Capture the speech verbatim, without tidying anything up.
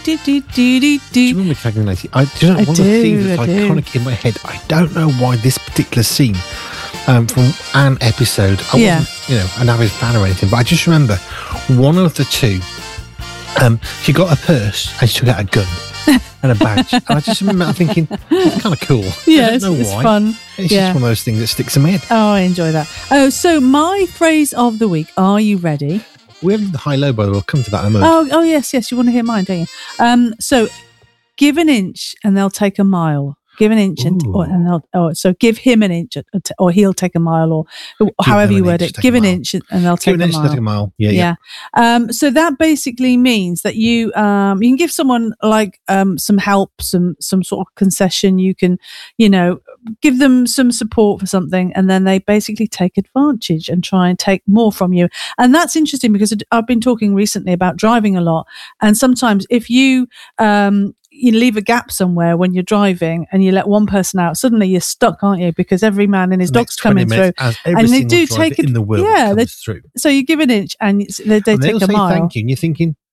do, do, do, do, Do you remember Tagging Lady? I, do you know, I one of do, the things that's I do. iconic in my head, I don't know why this particular scene um, from an episode, I Yeah. wasn't, you know, an avid fan or anything, but I just remember one of the two, um, she got a purse and she took out a gun and a badge. And I just remember thinking, it's kind of cool. Yeah, I don't it's, know it's why. fun. It's Yeah. just one of those things that sticks in my head. Oh, I enjoy that. Oh, so my phrase of the week. Are you ready? We haven't the high low, by the way. We'll come to that in a moment. Oh, oh yes, yes. You want to hear mine, don't you? Um, so give an inch and they'll take a mile. Give an inch and, or, and they'll. Oh, so give him an inch, or he'll take a mile, or however them you an word inch, it. take Give a an mile. inch and they'll Give take an a inch, mile. take a mile. Yeah, yeah. Yeah. Um, so that basically means that you um, you can give someone like um, some help, some some sort of concession. You can, you know, give them some support for something, and then they basically take advantage and try and take more from you. And that's interesting because I've been talking recently about driving a lot, and sometimes if you um, you leave a gap somewhere when you're driving and you let one person out, suddenly you're stuck, aren't you? Because every man and his The dog's next twenty coming through, minutes, as every and they single do driver take it in the world Yeah, they, comes through. so you give an inch and it's, they, they And take they'll a say mile. thank you, and you're thinking,